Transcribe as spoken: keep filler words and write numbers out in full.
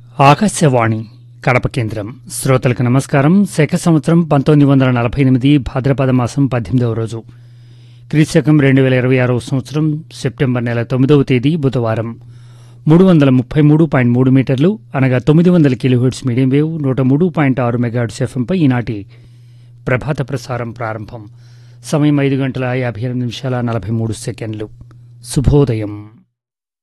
ఆకాశవాణి కడప కేంద్రం. శ్రోతలకు నమస్కారం. శక సంవత్సరం పంతొమ్మిది వందల నలభై ఎనిమిది భాద్రపద మాసం పద్దెనిమిదవ రోజు, క్రీశకం రెండు వేల ఇరవై ఆరవ సంవత్సరం సెప్టెంబర్ నెల తొమ్మిదవ తేదీ బుధవారం. మూడు వందల ముప్పై మూడు పాయింట్ మూడు మీటర్లు అనగా తొమ్మిది వందల కిలోహెర్ట్జ్ మీడియం వేవ్ నూట మూడు పాయింట్ ఆరు మెగాహెర్ట్జ్ ఎఫ్ఎంపై ఈనాటి ప్రభాత ప్రసారం ప్రారంభం. సమయం ఐదు గంటల యాభై ఎనిమిది నిమిషాల నలభై మూడు సెకండ్లు. శుభోదయం.